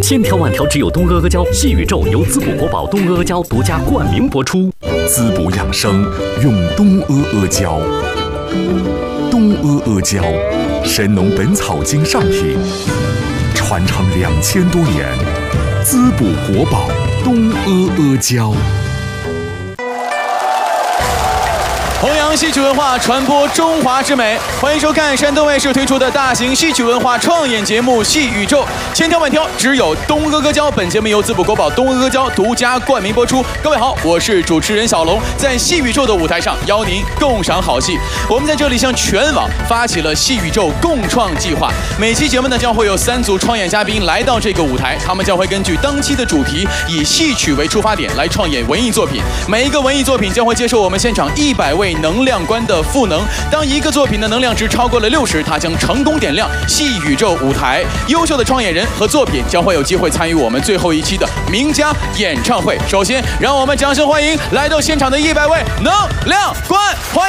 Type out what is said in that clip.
千条万条只有东阿阿胶，细宇宙由滋补国宝东阿阿胶独家冠名播出。 滋补养生用东阿阿胶，东阿阿胶，神农本草经上品，传承2000多年，滋补国宝东阿阿胶。 弘扬戏曲文化，传播中华之美。欢迎收看山东卫视推出的大型戏曲文化创演节目《戏宇宙》，千挑万挑，只有东阿阿胶。本节目由滋补国宝东阿阿胶独家冠名播出。各位好，我是主持人小龙，在戏宇宙的舞台上邀您共赏好戏。我们在这里向全网发起了戏宇宙共创计划，每期节目呢将会有3组创演嘉宾来到这个舞台，他们将会根据当期的主题，以戏曲为出发点来创演文艺作品。每一个文艺作品将会接受我们现场100位能量观的赋能。当一个作品的能量值超过了60，它将成功点亮戏宇宙舞台。优秀的创演人和作品将会有机会参与我们最后一期的名家演唱会。首先，让我们掌声欢迎来到现场的100位能量观，欢迎。